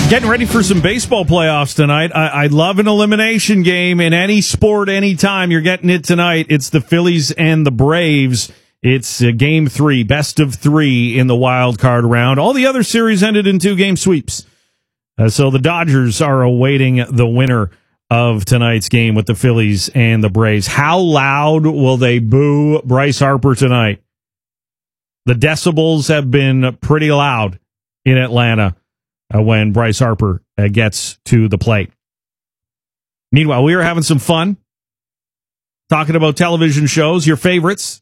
Getting ready for some baseball playoffs tonight. I love an elimination game in any sport, anytime. You're getting it tonight. It's the Phillies and the Braves. It's game 3, best of 3 in the wild card round. All the other series ended in 2-game sweeps. So the Dodgers are awaiting the winner of tonight's game with the Phillies and the Braves. How loud will they boo Bryce Harper tonight? The decibels have been pretty loud in Atlanta when Bryce Harper gets to the plate. Meanwhile, we are having some fun talking about television shows, your favorites.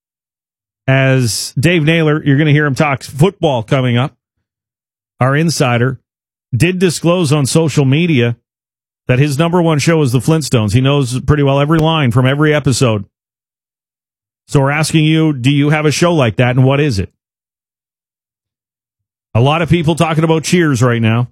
As Dave Naylor, you're going to hear him talk football coming up. Our insider did disclose on social media that his number one show is The Flintstones. He knows pretty well every line from every episode. So we're asking you, do you have a show like that, and what is it? A lot of people talking about Cheers right now.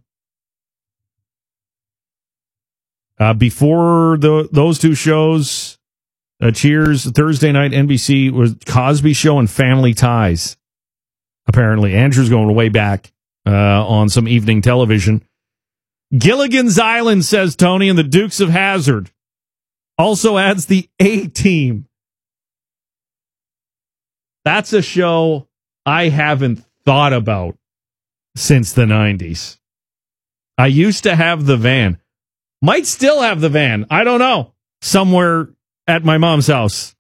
Before those two shows, Cheers, Thursday night, NBC, was Cosby Show and Family Ties. Apparently, Andrew's going way back on some evening television. Gilligan's Island, says Tony, and the Dukes of Hazzard. Also adds the A-Team. That's a show I haven't thought about since the 90s. I used to have the van. Might still have the van. I don't know. Somewhere at my mom's house.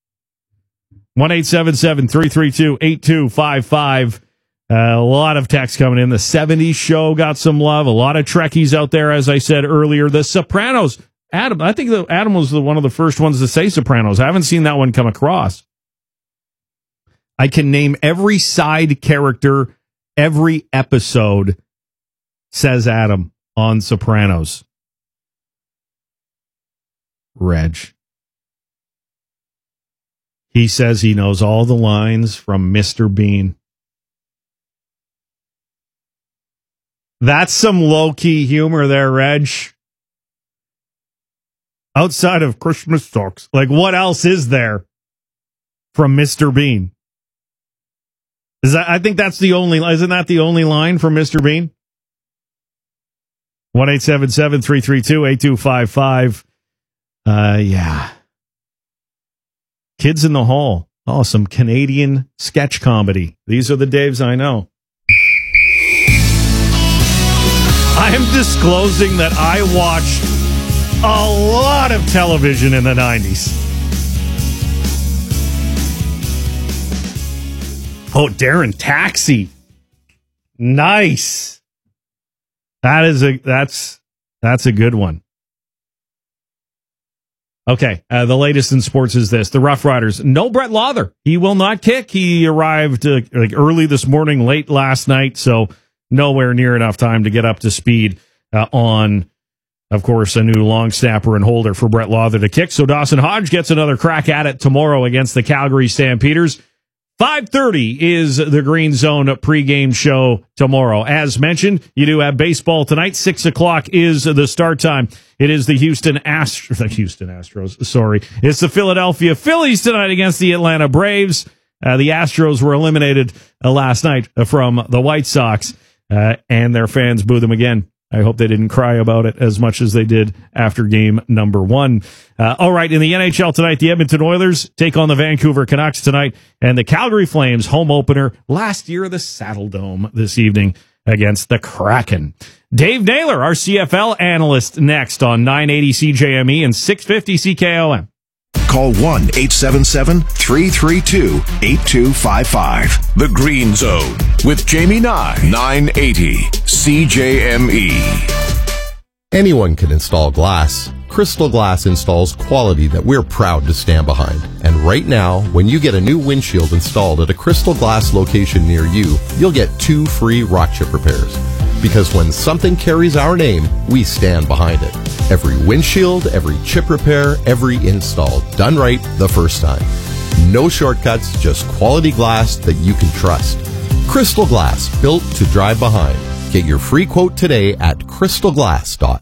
1-877-332-8255. A lot of text coming in. The 70s show got some love. A lot of Trekkies out there, as I said earlier. The Sopranos. Adam, I think Adam was one of the first ones to say Sopranos. I haven't seen that one come across. I can name every side character, every episode, says Adam, on Sopranos. Reg. He says he knows all the lines from Mr. Bean. That's some low-key humor there, Reg. Outside of Christmas Talks. Like, what else is there from Mr. Bean? I think that's the only, isn't that the only line from Mr. Bean? 1-877-332-8255. Yeah. Kids in the Hall. Oh, some Canadian sketch comedy. These are the Daves I know. I am disclosing that I watched a lot of television in the 90s. Oh, Darren Taxi. Nice. That's a good one. Okay, the latest in sports is this. The Rough Riders. No Brett Lauther. He will not kick. He arrived early this morning, late last night, so nowhere near enough time to get up to speed on, of course, a new long snapper and holder for Brett Lauther to kick. So Dawson Hodge gets another crack at it tomorrow against the Calgary Stampeders. 5:30 is the Green Zone pregame show tomorrow. As mentioned, you do have baseball tonight. 6 o'clock is the start time. It is the Houston Astros. Sorry. It's the Philadelphia Phillies tonight against the Atlanta Braves. The Astros were eliminated last night from the White Sox, and their fans boo them again. I hope they didn't cry about it as much as they did after game number 1. All right, in the NHL tonight, the Edmonton Oilers take on the Vancouver Canucks tonight, and the Calgary Flames home opener last year of the Saddle Dome this evening against the Kraken. Dave Naylor, our CFL analyst, next on 980 CJME and 650 CKOM. Call 1-877-332-8255. The Green Zone with Jamie Nye, 980 CJME. Anyone can install glass. Crystal Glass installs quality that we're proud to stand behind. And right now, when you get a new windshield installed at a Crystal Glass location near you, you'll get 2 free rock chip repairs. Because when something carries our name, we stand behind it. Every windshield, every chip repair, every install, done right the first time. No shortcuts, just quality glass that you can trust. Crystal Glass, built to drive behind. Get your free quote today at crystalglass.com.